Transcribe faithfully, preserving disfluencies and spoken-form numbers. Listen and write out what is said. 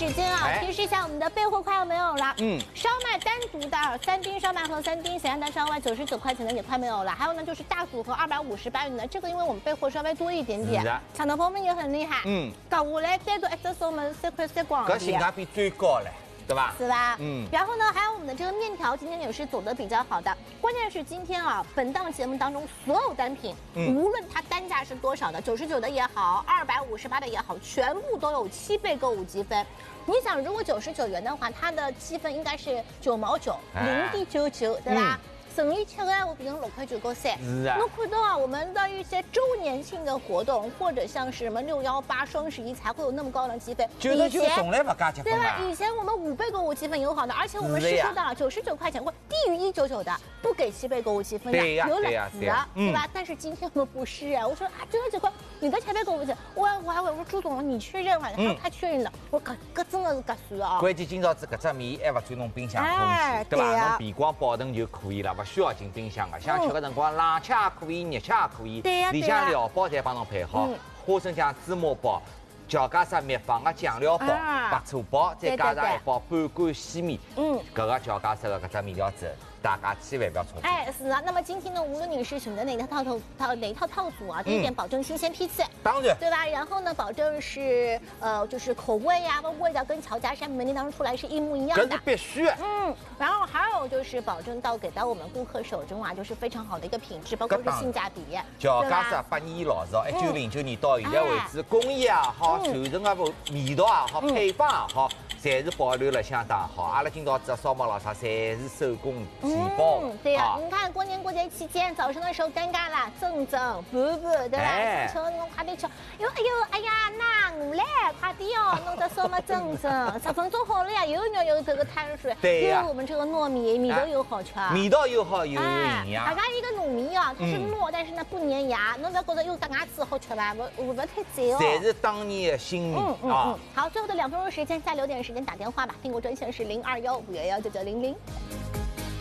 时间啊，提示一下我们的备货快要没有了。嗯，烧麦单独的三丁烧麦和三丁咸蛋烧麦九十九块钱的也快没有了。还有呢，就是大组合二百五十八元的，这个因为我们备货稍微多一点点，抢的朋友们也很厉害。嗯，搞下来单独一只送我们三块三光。 搿性价比最高嘞。 对吧？ 是吧？嗯。然后呢，还有我们的这个面条，今天也是走的比较好的。关键是今天啊，本档节目当中所有单品，嗯、无论它单价是多少的，九十九的也好，二百五十八的也好，全部都有七倍购物积分。你想，如果九十九元的话，它的积分应该是九毛九，零点九九，对吧？嗯 省一吃的我变成六块九角三。是啊。我看到啊，我们的一些周年庆的活动，或者像是什么六幺八、双十一，才会有那么高的积分。 九十九从来不加积分。 对吧？以前我们五倍购物积分有好的，而且我们是说到了九十九块钱或低于一九九的，不给七倍购物积分的，有冷子的，对吧？但是今天我们不是啊，我说啊九十九块，你的七倍购物积分，我我还问我说朱总你确认了？然后他确认了，我搿搿真的是搿算啊。 关键今朝子搿只面还勿算侬冰箱空气，对吧？侬避光保证就可以了，勿需要进冰箱。 想吃个辰光，冷吃也可以，热吃也可以。对呀，里向料包侪帮侬配好，花生酱芝麻包，乔家沙秘方的酱料包，白醋包，再加上一包半干细面。嗯，搿个乔家沙的搿只面条子，大家千万不要错过。 哎，是啊。那么今天呢，无论你是选择哪套套头套哪一套套组啊，第一点保证新鲜批次， 当然， 对吧？然后呢，保证是呃，就是口味呀、味道跟乔家山门店当中出来是一模一样的， 这是必须。 嗯，然后还有就是保证到给到我们顾客手中啊，就是非常好的一个品质，包括是性价比。 乔家沙百年老字号，一九零九年到现在为止，工艺也好，传承的味道也好，配方也好。 侪是保留了相当好，阿拉今朝做烧麦咯啥，侪是手工现包。 嗯，对呀、啊，你看过年过节期间，早上的时候尴尬了，蒸蒸拌拌，对吧？哎、想吃侬快点吃，哟哎呦哎呀，那我来快点哦，弄个烧麦蒸蒸，十分钟好了呀，有肉有这个碳水， 对呀、 有我们这个糯米，米都又好吃， 味道又好又有营养。 大家一个糯米啊，它是糯，但是呢不粘牙，侬不要觉得又搭牙齿好吃吧？不不不太贼哦。 侪是当年的新米啊。 好，最后的两分钟时间，再留点时间打电话吧，苹果专线是零二幺五幺幺九九零零。